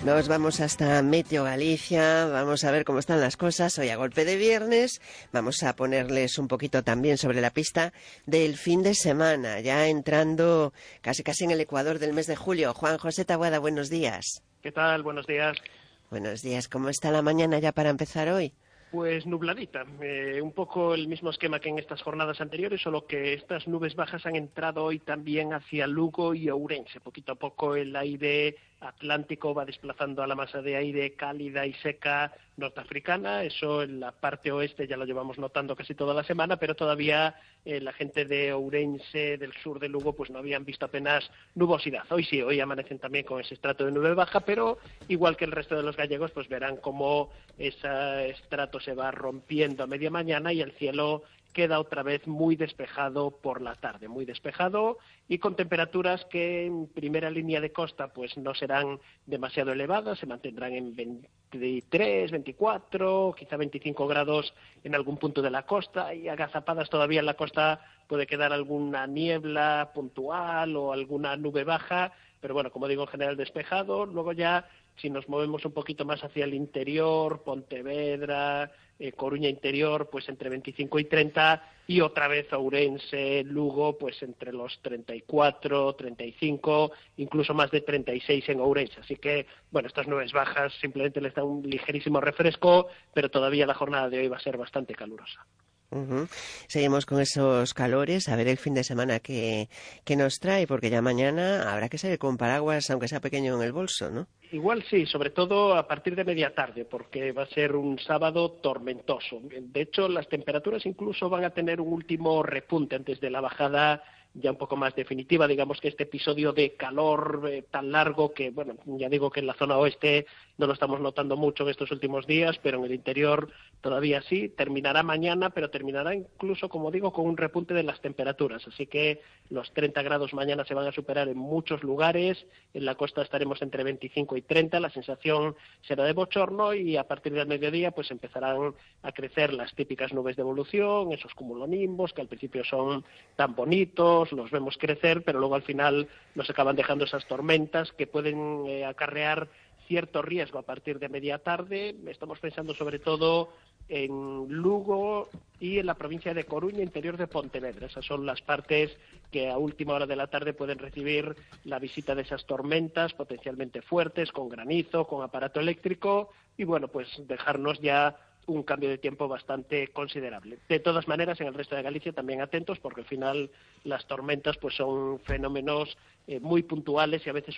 Nos vamos hasta Meteo Galicia, vamos a ver cómo están las cosas hoy a golpe de viernes. Vamos a ponerles un poquito también sobre la pista del fin de semana, ya entrando casi en el ecuador del mes de julio. Juan José Taboada, buenos días. ¿Qué tal? Buenos días. Buenos días, ¿cómo está la mañana ya para empezar hoy? Pues nubladita, un poco el mismo esquema que en estas jornadas anteriores, solo que estas nubes bajas han entrado hoy también hacia Lugo y Ourense. Poquito a poco el aire atlántico va desplazando a la masa de aire cálida y seca norteafricana. Eso en la parte oeste ya lo llevamos notando casi toda la semana, pero todavía la gente de Ourense, del sur de Lugo, pues no habían visto apenas nubosidad. Hoy sí, hoy amanecen también con ese estrato de nube baja, pero igual que el resto de los gallegos, pues verán cómo ese estrato se va rompiendo a media mañana y el cielo queda otra vez muy despejado por la tarde, muy despejado y con temperaturas que en primera línea de costa pues no serán demasiado elevadas, se mantendrán en 23, 24, quizá 25 grados en algún punto de la costa y agazapadas todavía en la costa puede quedar alguna niebla puntual o alguna nube baja, pero bueno, como digo, en general despejado. Luego ya si nos movemos un poquito más hacia el interior, Pontevedra, Coruña interior, pues entre 25 y 30, y otra vez Ourense, Lugo, pues entre los 34, 35, incluso más de 36 en Ourense. Así que, bueno, estas nubes bajas simplemente les dan un ligerísimo refresco, pero todavía la jornada de hoy va a ser bastante calurosa. Uh-huh. Seguimos con esos calores, a ver el fin de semana que nos trae, porque ya mañana habrá que salir con paraguas, aunque sea pequeño en el bolso, ¿no? Igual sí, sobre todo a partir de media tarde, porque va a ser un sábado tormentoso. De hecho, las temperaturas incluso van a tener un último repunte antes de la bajada ya un poco más definitiva. Digamos que este episodio de calor tan largo que, bueno, ya digo que en la zona oeste no lo estamos notando mucho en estos últimos días, pero en el interior todavía sí. Terminará mañana, pero terminará incluso, como digo, con un repunte de las temperaturas. Así que los 30 grados mañana se van a superar en muchos lugares. En la costa estaremos entre 25 y 30. La sensación será de bochorno y a partir del mediodía pues empezarán a crecer las típicas nubes de evolución, esos cumulonimbos que al principio son tan bonitos, los vemos crecer, pero luego al final nos acaban dejando esas tormentas que pueden acarrear cierto riesgo a partir de media tarde. Estamos pensando sobre todo en Lugo y en la provincia de Coruña, interior de Pontevedra. Esas son las partes que a última hora de la tarde pueden recibir la visita de esas tormentas potencialmente fuertes, con granizo, con aparato eléctrico, y bueno, pues dejarnos ya un cambio de tiempo bastante considerable. De todas maneras, en el resto de Galicia también atentos, porque al final las tormentas pues son fenómenos muy puntuales y a veces